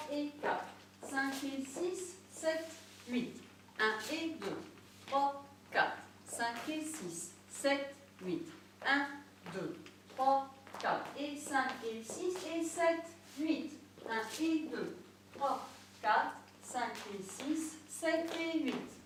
et 4. 5 et 6, 7, 8. 1 et 2, 3, 4. 5 et 6, 7, 8. 1, 2, 3, 4. Et 5 et 6 et 7, 8. 1 et 2, 3, 4. 5 et 6, 7 et 8.